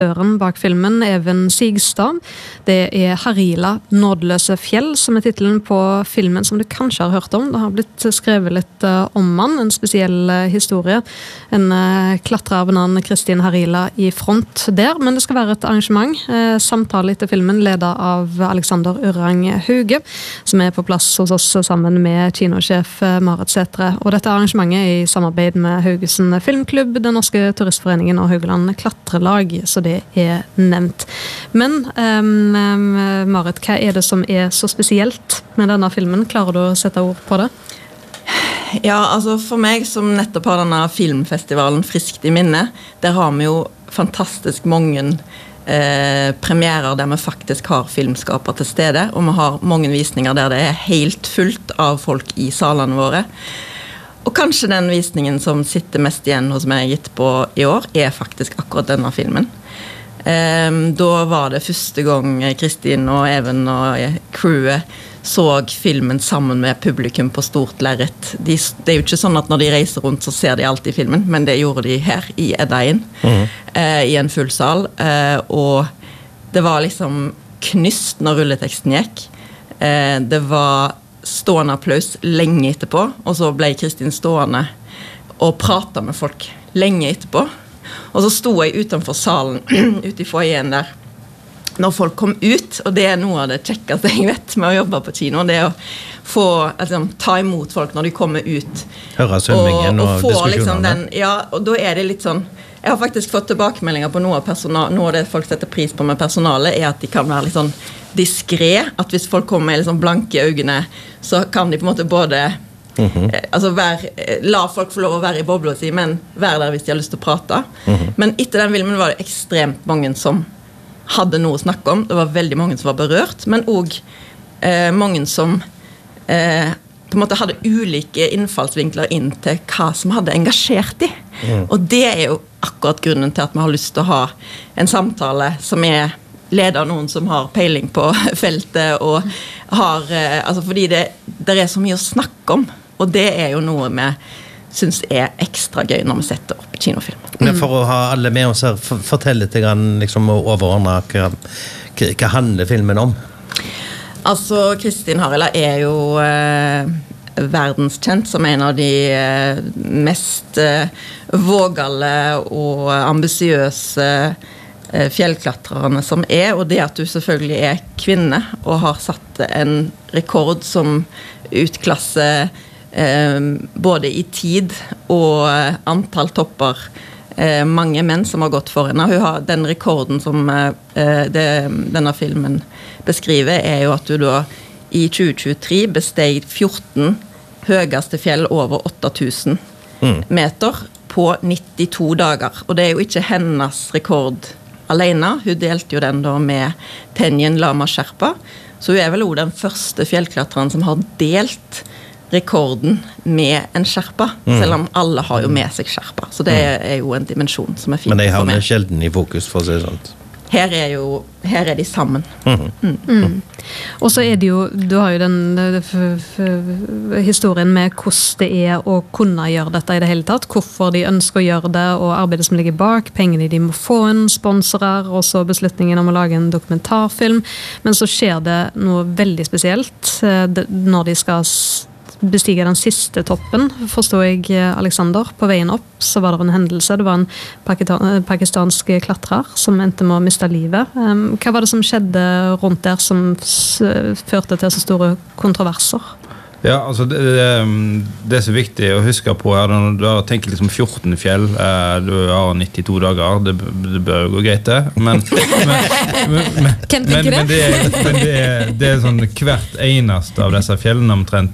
regissøren bak filmen, Even Sigstad. Det Harila, nådeløse fjell, som titelen på filmen som du kanskje har hørt om. Det har blitt skrevet litt om han, en spesiell historie. En klatrer ved navn Kristin Harila i front der, men det skal være et arrangement. Samtale etter filmen ledet av Alexander Urrang Hauge, som på plass hos oss sammen med kinosjef Marit Sætre. Og dette arrangementet i samarbeid med Haugesund Filmklubb, Den norske turistforeningen og Haugeland Klatrelag, så det nevnt. Men Marit, hva det som så spesielt med denne filmen? Klarer du å sette ord på det? Ja, altså for meg som nettopp har denne filmfestivalen friskt i minne, der har vi jo fantastisk mange premierer der vi faktisk har filmskaper til stede, og vi har mange visninger der det helt fullt av folk i salene våre. Og kanskje den visningen som sitter mest igjen hos meg gitt på i år, faktisk akkurat denne filmen. Da var det første gang Kristin og Even og crewet så filmen sammen med publikum på stort lerret. Det jo ikke sånn at når de reiser rundt så ser de alltid filmen, men det gjorde de her i Edeien, i en full sal. Og det var liksom knyst når rulleteksten gikk. Det var stående applaus lenge etterpå, og så ble Kristin stående og pratet med folk lenge etterpå. Og så sto jeg utenfor salen, ute i foajeen der, når folk kom ut, og det noe av det kjekkeste jeg vet med å jobbe på kino, det å få, ta imot folk når de kommer ut. Høre svømmingen og diskusjonene. Liksom ja, og da det litt sånn, jeg har faktisk fått tilbakemeldinger på noe av det folk setter pris på med personalet, at de kan være litt sånn diskret, at hvis folk kommer med litt sånn blanke øyne, så kan de på en måte både la folk få lov å være i bobla si, men være der hvis de har lyst til å prate. Men etter den filmen var det ekstremt mange som hadde noe å snakke om. Det var veldig mange som var berørt, men også mange som på en måte hadde ulike innfallsvinkler inn til hva som hadde engasjert de. Og det jo akkurat grunnen til at vi har lyst til å ha en samtale som ledet av noen som har peiling på feltet, og har, fordi det så mye å snakke om, og det jo noe vi synes ekstra gøy når vi setter opp kinofilm. Men for å ha alle med oss her, fortell litt liksom, og overordne hva handler filmen om? Altså, Kristin Harila jo verdenskjent som en av de mest vågale og ambisiøse fjellklatrerne som og det at du selvfølgelig kvinne og har satt en rekord som utklasse både i tid og antall topper mange menn som har gått for henne. Hun har den rekorden som denne filmen beskriver jo at du da i 2023 besteg 14 høyeste fjell over 8000 meter på 92 dager. Og det jo ikke hennes rekord alene. Hun delte jo den da med Tenjen Lama Sherpa. Så hun vel også den første fjellklatreren som har delt rekorden med en Sherpa, selv om alle har jo med seg Sherpa. Så det jo en dimensjon som fint for meg. Men de havner sjelden i fokus, for å si det sånt. Her de sammen. Og så det jo, du har jo den historien med hvordan det å kunne gjøre dette i det hele tatt, hvorfor de ønsker å gjøre det, og arbeidet som ligger bak, pengene de må få inn, sponsorer, og så beslutningen om å lage en dokumentarfilm. Men så skjer det noe veldig spesielt når de skal bestige den siste toppen, forstår jeg, Alexander. På veien opp så var det en hendelse. Det var en pakistansk klatrer som endte med å miste livet. Hva var det som skjedde rundt der som førte til så store kontroverser? Ja, altså det så viktig å huske på når du tenker liksom 14 fjell, du har 92 dager, det bør jo gå greit det, men det sånn hvert eneste av disse fjellene omtrent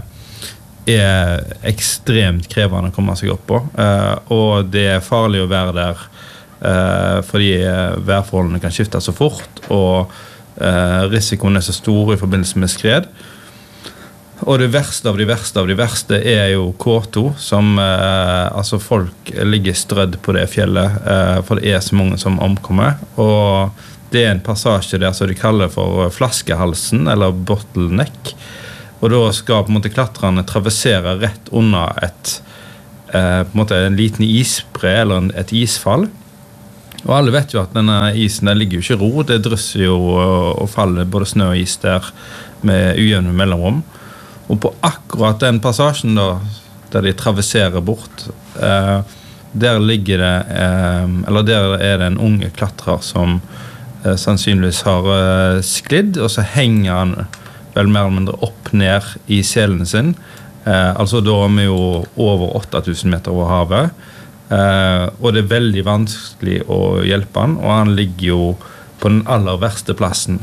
ekstremt krevende å komme seg opp på, og det farlig å være der fordi værforholdene kan skifte så fort, og risikoen så stor i forbindelse med skred. Og det verste av de verste jo K2, som altså folk ligger strødd på det fjellet, for det så mange som omkommer, og det en passasje der som de kaller for flaskehalsen, eller bottleneck, og da skal på en måte klatrerne traversere rett under på en måte en liten isbre, eller et isfall, Og alle vet jo at denne isen der ligger jo ikke i ro, det drysser jo og faller både snø og is der med ujevne mellomrom. Og på akkurat den passasjen da, der de traverserer bort, der ligger det, eller der det en unge klatrer som sannsynligvis har sklidd, og så henger han vel mer eller mindre opp ned i selen sin. Altså da vi jo over 8000 meter over havet, og det veldig vanskelig å hjelpe han, og han ligger jo på den aller verste plassen.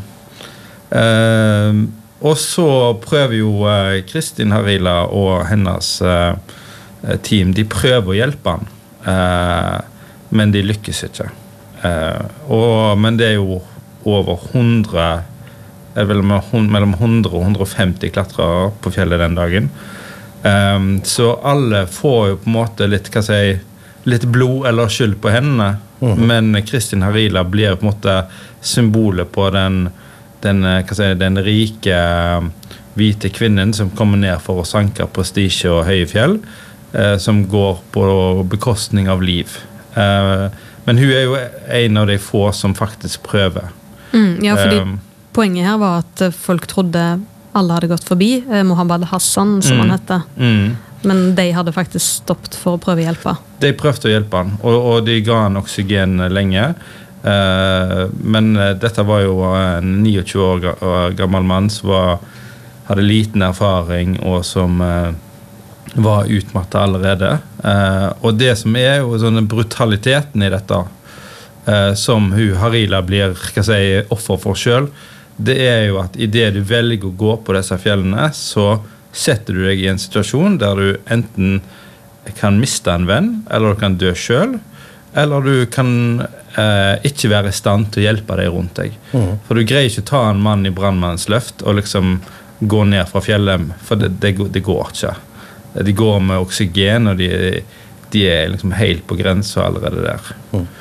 Og så prøver jo Kristin Harila og hennes team, de prøver å hjelpe han, men de lykkes ikke. Men det jo over 100, vel mellom 100 og 150 klatrere på fjellet den dagen. Så alle får jo på en måte litt blod eller skyld på hendene, men Kristin Harila blir på en måte symbolet på den rike hvite kvinnen som kommer ned for å sanke prestisje og høye fjell, som går på bekostning av liv. Men hun jo en av de få som faktisk prøver. Ja, fordi poenget her var at folk trodde alle hadde gått forbi Mohammed Hassan, som han hette. Men de hadde faktisk stoppet for å prøve å hjelpe. De prøvde å hjelpe han, og de ga han oksygen lenge. Men dette var jo en 29 år gammel mann som hadde liten erfaring, og som var utmattet allerede. Og det som jo sånn brutaliteten i dette, som Harila blir offer for selv, det jo at i det du velger å gå på disse fjellene, så setter du deg i en situasjon der du enten kan miste en venn, eller du kan dø selv, eller du kan ikke være i stand til å hjelpe deg rundt deg. For du greier ikke å ta en mann i brannmannens løft og liksom gå ned fra fjellet, for det går ikke. De går med oksygen, og de liksom helt på grensen allerede der.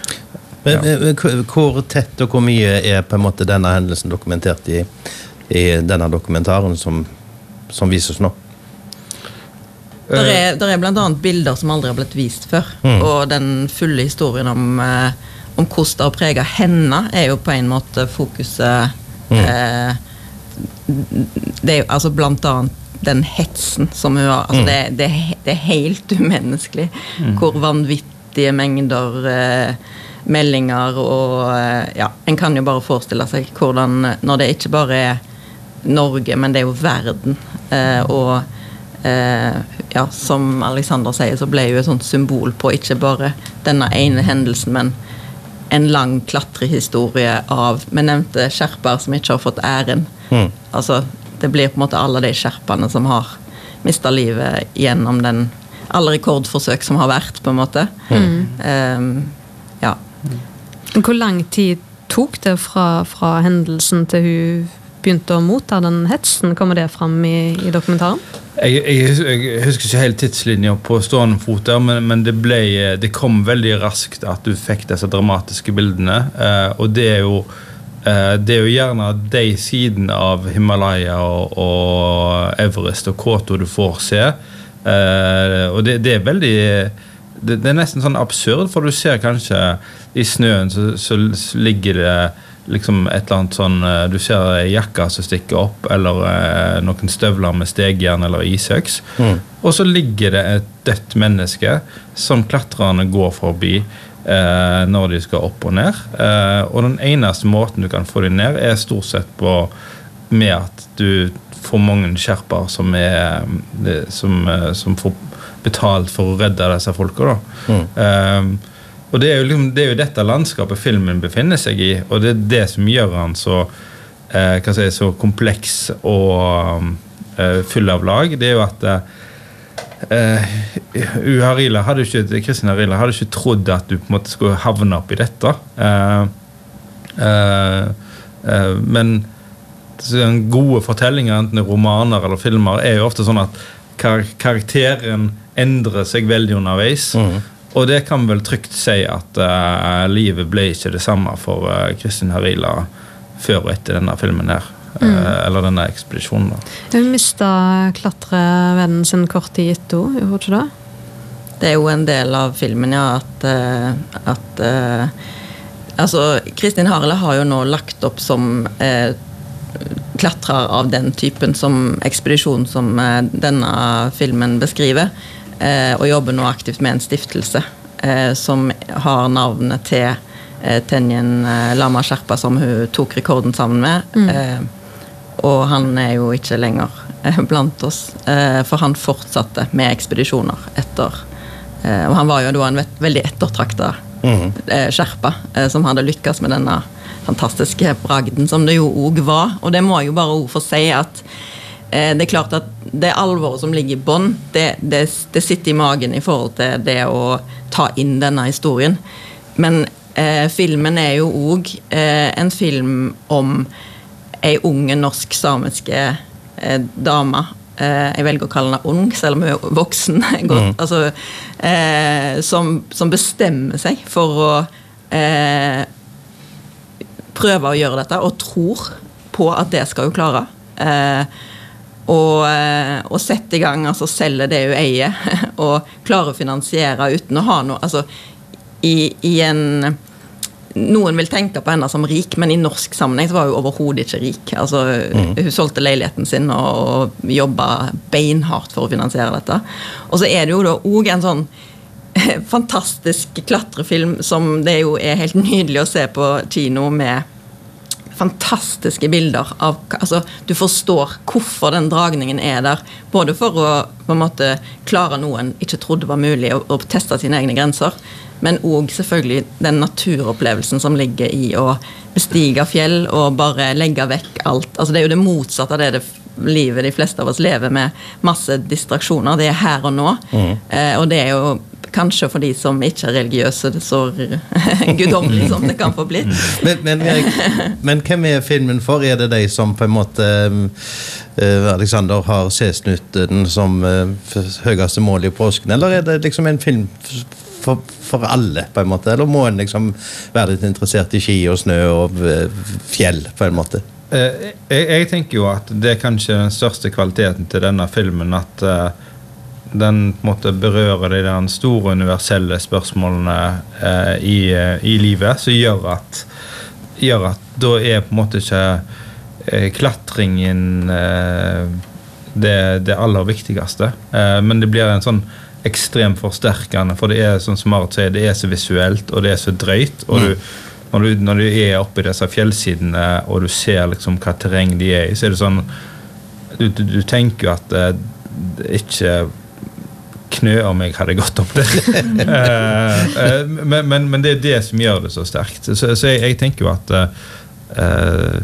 Hvor tett og hvor mye på en måte denne hendelsen dokumentert i denne dokumentaren som vises nå? Der blant annet bilder som aldri har blitt vist før, og den fulle historien om hvordan det har preget henne jo på en måte fokuset. Det altså blant annet den hetsen som hun har, altså det helt umenneskelig, hvor vanvittige mengder meldinger, og ja, en kan jo bare forestille seg hvordan, når det ikke bare Norge, men det jo verden, og ja, som Alexander sier, så ble jo et sånt symbol på ikke bare denne ene hendelsen, men en lang klatrehistorie av, vi nevnte skjerper som ikke har fått æren. Altså, det blir på en måte alle de skjerpene som har mistet livet gjennom alle rekordforsøk som har vært, på en måte. Ja. Hvor lang tid tok det fra hendelsen til hun begynte å motta den hetsen? Kommer det frem i dokumentaren? Jeg husker ikke helt tidslinjer på stående fot der, men det kom veldig raskt at du fikk disse dramatiske bildene, og det jo gjerne de siden av Himalaya og Everest og K2 du får se, og det veldig, det nesten sånn absurd, for du ser kanskje i snøen så ligger det liksom et eller annet sånn, du ser jakka som stikker opp, eller noen støvler med stegjern eller isøks, og så ligger det et dødt menneske som klatrerne går forbi når de skal opp og ned, og den eneste måten du kan få dem ned stort sett med at du får mange skjerper som får betalt for å redde disse folka da. Og det jo dette landskapet filmen befinner seg i, og det det som gjør han så, så kompleks og full av lag. Det jo at Kristin Harila hadde ikke trodd at du på en måte skulle havne opp i dette. Men gode fortellinger, enten romaner eller filmer, jo ofte sånn at karakteren endrer seg veldig underveis. Og det kan vel trygt si at livet ble ikke det samme for Kristin Harila før og etter denne filmen her, eller denne ekspedisjonen. Hun mistet klatrevennen sin kort tid etter, gjorde ikke det? Det jo en del av filmen, ja, at Altså, Kristin Harila har jo nå lagt opp som klatrer av den typen som ekspedisjon som denne filmen beskriver, og jobber nå aktivt med en stiftelse som har navnet til Tenjen Lama Sherpa, som hun tok rekorden sammen med. Og han jo ikke lenger blant oss, for han fortsatte med ekspedisjoner etter. Og han var jo da en veldig ettertraktet Sherpa, som hadde lykkes med denne fantastiske bragden, som det jo også var. Og det må jeg jo bare også få si at det klart at det alvoret som ligger i bånd, det sitter i magen i forhold til det å ta inn denne historien. Men filmen jo også en film om en unge norsk-samiske dame. Jeg velger å kalle henne ung, selv om hun voksen. Godt, altså, som bestemmer seg for å prøve å gjøre dette, og tror på at det skal hun klare. Og sette i gang, altså selge det hun eier, og klare å finansiere uten å ha noe, altså i en noen vil tenke på henne som rik, men i norsk sammenheng så var hun overhodet ikke rik. Altså, hun solgte leiligheten sin og jobbet beinhardt for å finansiere dette. Og så det jo da også en sånn fantastisk klatrefilm som det jo helt nydelig å se på kino med fantastiske bilder av, altså du forstår hvorfor den dragningen der, både for å på en måte klare noen ikke trodde var mulig å teste sine egne grenser, men også selvfølgelig den naturopplevelsen som ligger i å bestige fjell og bare legge vekk alt. Altså det jo det motsatte av det livet de fleste av oss lever med, masse distraksjoner, det her og nå. Og det jo kanskje for de som ikke religiøse, det så gudomlig som det kan få bli. Men hvem filmen for? Det de som på en måte Alexander har sesnutt den som høyeste mål i påsken, eller det liksom en film for alle på en måte, eller må en liksom være litt interessert i ski og snø og fjell på en måte? Jeg tenker jo at det kanskje den største kvaliteten til denne filmen, at den på en måte berører de den store universelle spørsmålene i livet, som gjør at da på en måte ikke klatringen det aller viktigste, men det blir en sånn ekstremt forsterkende, for det som Marit sier, det så visuelt, og det så drøyt, og når du oppe i disse fjellsidene, og du ser liksom hva terreng de i, så det sånn, du tenker jo at det ikke knø om jeg hadde gått opp det. Men det det som gjør det så sterkt. Så jeg tenker jo at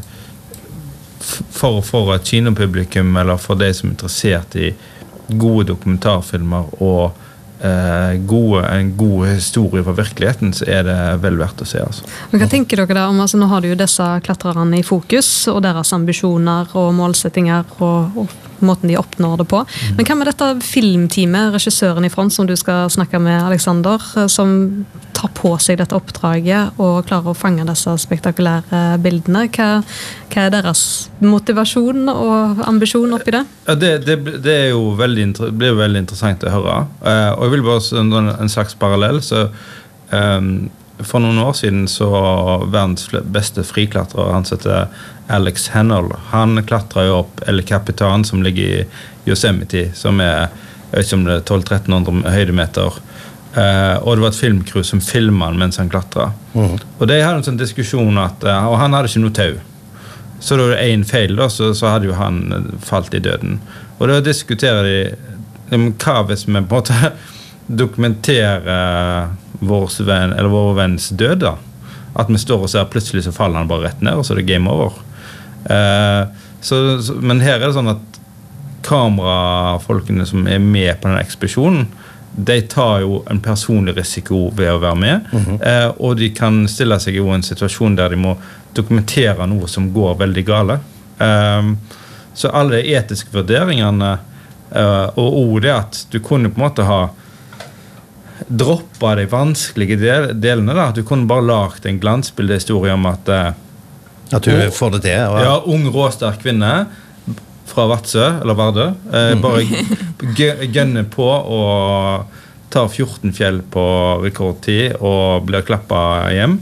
for et kinopublikum, eller for de som interessert i gode dokumentarfilmer og en god historie for virkeligheten, så det vel verdt å se. Altså. Men hva tenker dere da om, altså nå har du jo disse klatrerne i fokus, og deres ambisjoner og målsettinger og måten de oppnår det på. Men hva med dette filmteamet, regissøren i front, som du skal snakke med, Alexander, som tar på seg dette oppdraget og klarer å fange disse spektakulære bildene? Hva deres motivasjon og ambisjon oppi det? Ja, det jo blir jo veldig interessant å høre. Og jeg vil bare en slags parallell, så for noen år siden så verdens beste friklatrer, han heter Alex Honnold. Han klatrer jo opp El Capitan, som ligger i Yosemite, som jeg vet ikke om det 1200-1300 høydemeter. Og det var et filmcrew som filmet han mens han klatret. Og de hadde en sånn diskusjon at, og han hadde ikke noe tau. Så da det en feil da, så hadde jo han falt i døden. Og da diskuterer de hva hvis vi på en måte dokumenterer vår venns død da. At vi står og ser, plutselig så faller han bare rett ned, og så det game over. Men her det sånn at kamerafolkene som med på den ekspedisjonen, de tar jo en personlig risiko ved å være med, og de kan stille seg i en situasjon der de må dokumentere noe som går veldig gale. Så alle de etiske vurderingene, og det at du kunne på en måte ha droppet de vanskelige delene da, at du kunne bare lagt en glansbildehistorie om at du får det til? Ja, ung råsterk kvinne fra Vadsø, eller Vardø, bare gønner på og tar 14 fjell på rekordtid og blir klappet hjem.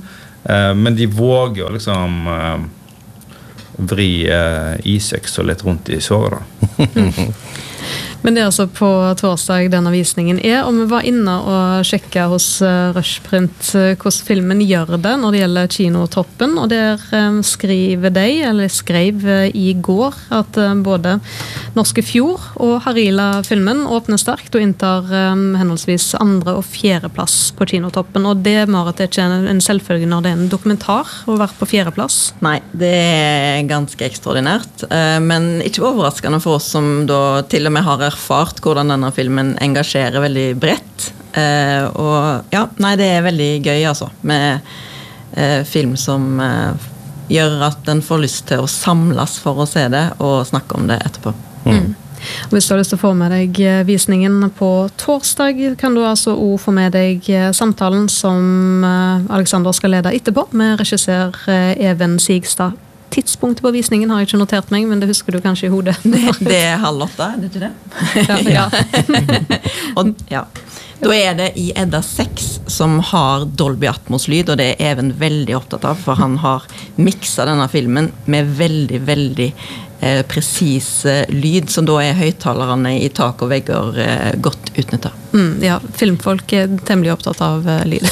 Men de våger jo liksom vri I6 og litt rundt I såret da. Men det altså på torsdag denne visningen og vi var inne og sjekket hos Rushprint hvordan filmen gjør det når det gjelder kinotoppen, og der skrev I går at både Norske Fjord og Harila-filmen åpner sterkt og inntar henholdsvis 2. og 4. plass på kinotoppen, og det Marit ikke en selvfølge når det en dokumentar å være på 4. plass? Nei, det ganske ekstraordinært, men ikke overraskende for oss som da til og med har erfart hvordan denne filmen engasjerer veldig bredt. Og ja, nei, det veldig gøy altså, med film som gjør at den får lyst til å samles for å se det og snakke om det etterpå. Og hvis du har lyst til å få med deg visningen på torsdag, kan du altså også få med deg samtalen som Alexander skal lede etterpå med regissør Even Sigstad. Tidspunktet på visningen har jeg ikke notert meg, men det husker du kanskje I hodet. Det 7:30, det ikke det? Ja. Og, ja. Da det I Edda 6 som har Dolby Atmos-lyd, og det Even veldig opptatt av, for han har mikset denne filmen med veldig, veldig presis lyd, som da høyttalerne I tak og vegger godt utnyttet. Ja, filmfolk temmelig opptatt av lyd.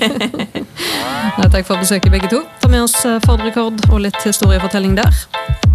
Takk for besøket begge to. Ta med oss Ford Rekord og litt historiefortelling der.